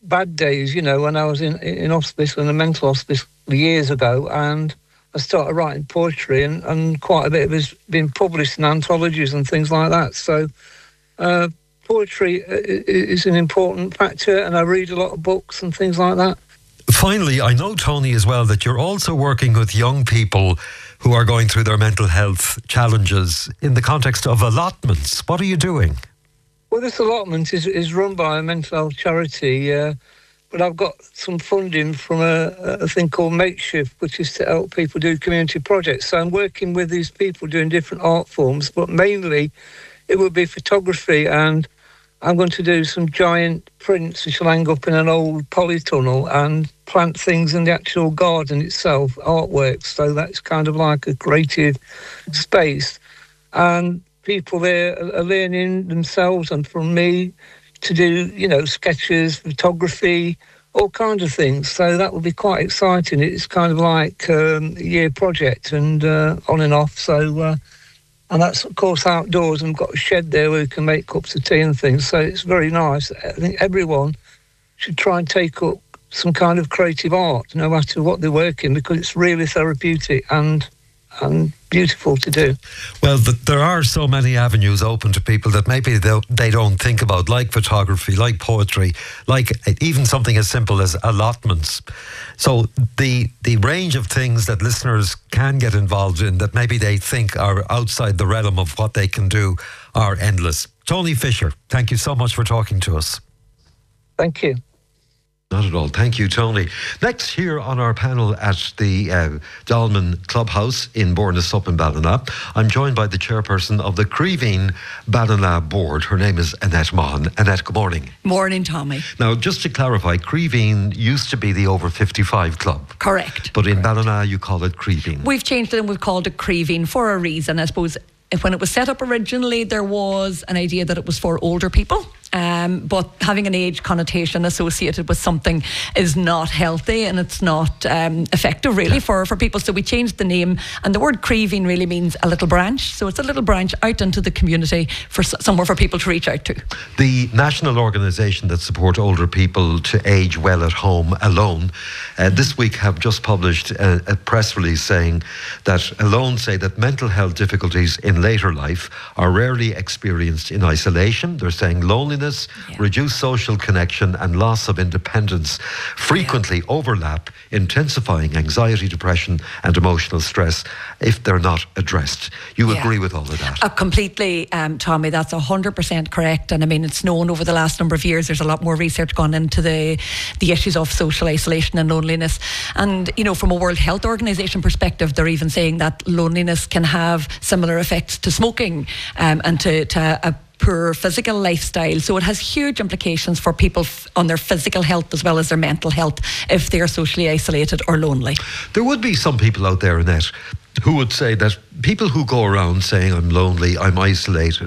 bad days, when I was in hospice, in a mental hospice years ago, and I started writing poetry, and quite a bit of it's been published in anthologies and things like that. So poetry is an important factor, and I read a lot of books and things like that. Finally, I know, Tony, as well, that you're also working with young people who are going through their mental health challenges in the context of allotments. What are you doing? Well, this allotment is run by a mental health charity, but I've got some funding from a thing called Makeshift, which is to help people do community projects. So I'm working with these people doing different art forms, but mainly it would be photography, and I'm going to do some giant prints which will hang up in an old polytunnel and plant things in the actual garden itself, artworks. So that's kind of like a creative space. And people there are learning themselves and from me to do, sketches, photography, all kinds of things. So that will be quite exciting. It's kind of like a year project and on and off. So, and that's, of course, outdoors, and we've got a shed there where we can make cups of tea and things. So it's very nice. I think everyone should try and take up some kind of creative art, no matter what they're working, because it's really therapeutic and beautiful to do. Well, there are so many avenues open to people that maybe they don't think about, like photography, like poetry, like even something as simple as allotments. So the range of things that listeners can get involved in that maybe they think are outside the realm of what they can do are endless. Tony Fisher, thank you so much for talking to us. Thank you. Not at all. Thank you, Tony. Next, here on our panel at the Dolman Clubhouse in Bournemouth in Ballina, I'm joined by the chairperson of the Creeveen Ballina board. Her name is Annette Maughan. Annette, good morning. Morning, Tommy. Now, just to clarify, Creeveen used to be the over 55 club. Correct. But in Ballina, you call it Creeveen. We've changed it and we've called it Creeveen for a reason, I suppose. When it was set up originally, there was an idea that it was for older people. But having an age connotation associated with something is not healthy, and it's not effective really for people. So we changed the name, and the word Creeveen really means a little branch. So it's a little branch out into the community for somewhere for people to reach out to. The national organisation that support older people to age well at home alone, this week have just published a press release saying that Alone say that mental health difficulties in later life are rarely experienced in isolation. They're saying loneliness, reduced social connection and loss of independence frequently overlap, intensifying anxiety, depression and emotional stress if they're not addressed. You agree with all of that? Completely, Tommy. That's 100% correct. And I mean, it's known over the last number of years, there's a lot more research gone into the issues of social isolation and loneliness. And, from a World Health Organization perspective, they're even saying that loneliness can have similar effects to smoking and to a poor physical lifestyle. So it has huge implications for people on their physical health as well as their mental health if they're socially isolated or lonely. There would be some people out there, Annette, who would say that people who go around saying I'm lonely, I'm isolated,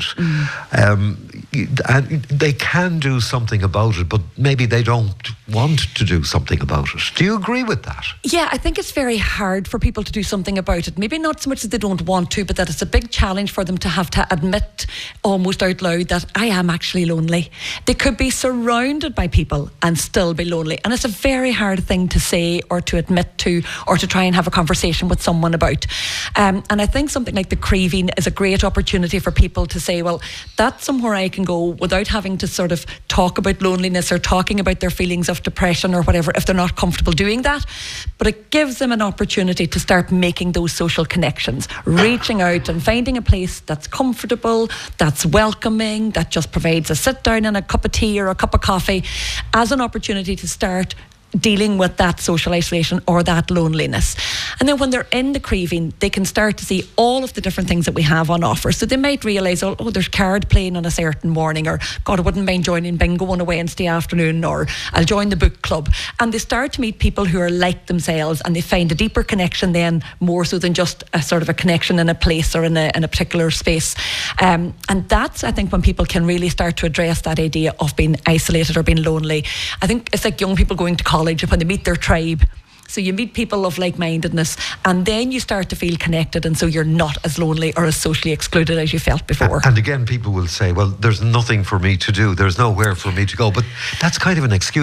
and they can do something about it, but maybe they don't want to do something about it. Do you agree with that? Yeah, I think it's very hard for people to do something about it. Maybe not so much that they don't want to, but that it's a big challenge for them to have to admit almost out loud that I am actually lonely. They could be surrounded by people and still be lonely. And it's a very hard thing to say or to admit to or to try and have a conversation with someone about. And I think something like the Creeveen is a great opportunity for people to say, well, that's somewhere I can go without having to sort of talk about loneliness or talking about their feelings of depression or whatever if they're not comfortable doing that. But it gives them an opportunity to start making those social connections, reaching out and finding a place that's comfortable, that's welcoming, that just provides a sit down and a cup of tea or a cup of coffee as an opportunity to start dealing with that social isolation or that loneliness. And then when they're in the Creeveen, they can start to see all of the different things that we have on offer. So they might realise, oh, there's card playing on a certain morning, or God, I wouldn't mind joining bingo on a Wednesday afternoon, or I'll join the book club. And they start to meet people who are like themselves, and they find a deeper connection then, more so than just a sort of a connection in a place or in a particular space. And that's, I think, when people can really start to address that idea of being isolated or being lonely. I think it's like young people going to college when they meet their tribe. So you meet people of like-mindedness, and then you start to feel connected, and so you're not as lonely or as socially excluded as you felt before. And again, people will say, well, there's nothing for me to do, there's nowhere for me to go, but that's kind of an excuse.